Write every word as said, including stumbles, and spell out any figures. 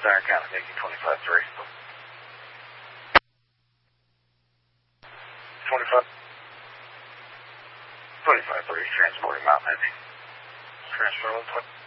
Siren County, Yankee twenty-five three. twenty-five. twenty-five three, transporting Mountain Heavy. Transfer one twenty.